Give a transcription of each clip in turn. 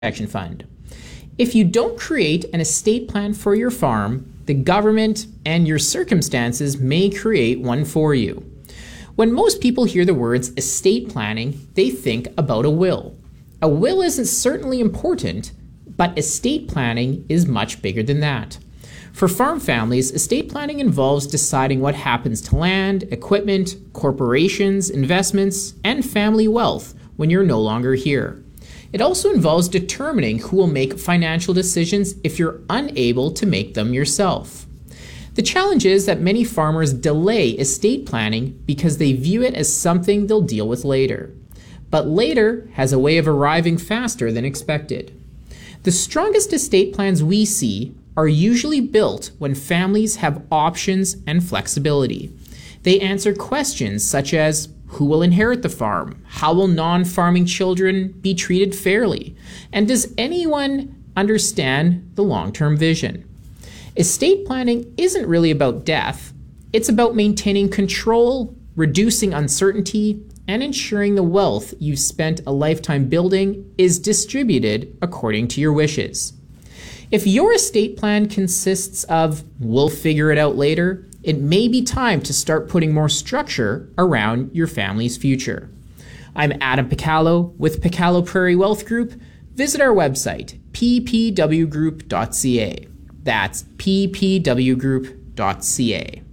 Protection Fund. If you don't create an estate plan for your farm, the government and your circumstances may create one for you. When most people hear the words estate planning, they think about a will. A will isn't certainly important, but estate planning is much bigger than that. For farm families, estate planning involves deciding what happens to land, equipment, corporations, investments, and family wealth when you're no longer here. It also involves determining who will make financial decisions if you're unable to make them yourself. The challenge is that many farmers delay estate planning because they view it as something they'll deal with later. But later has a way of arriving faster than expected. The strongest estate plans we see are usually built when families have options and flexibility. They answer questions such as, who will inherit the farm? How will non-farming children be treated fairly? And does anyone understand the long-term vision? Estate planning isn't really about death. It's about maintaining control, reducing uncertainty, and ensuring the wealth you've spent a lifetime building is distributed according to your wishes. If your estate plan consists of, we'll figure it out later, it may be time to start putting more structure around your family's future. I'm Adam Picallo with Picallo Prairie Wealth Group. Visit our website, ppwgroup.ca. That's ppwgroup.ca.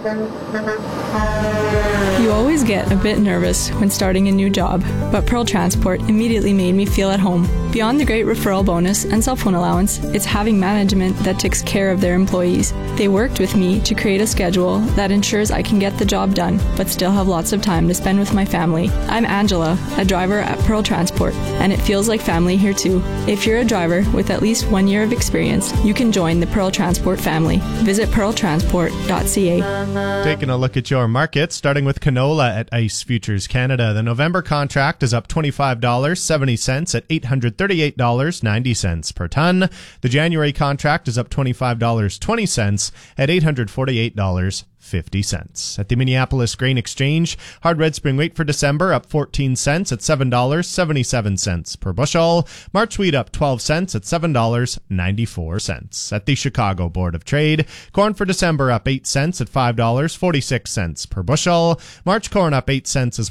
You always get a bit nervous when starting a new job, but Pearl Transport immediately made me feel at home. Beyond the great referral bonus and cell phone allowance, it's having management that takes care of their employees. They worked with me to create a schedule that ensures I can get the job done, but still have lots of time to spend with my family. I'm Angela, a driver at Pearl Transport, and it feels like family here too. If you're a driver with at least 1 year of experience, you can join the Pearl Transport family. Visit pearltransport.ca. Taking a look at your markets, starting with canola at ICE Futures Canada. The November contract is up $25.70 at $838.90 per ton. The January contract is up $25.20 at $848.50. At the Minneapolis Grain Exchange, hard red spring wheat for December up 14 cents at $7.77 per bushel. March wheat up 12 cents at $7.94. At the Chicago Board of Trade, corn for December up 8 cents at $5.46 per bushel. March corn up 8 cents as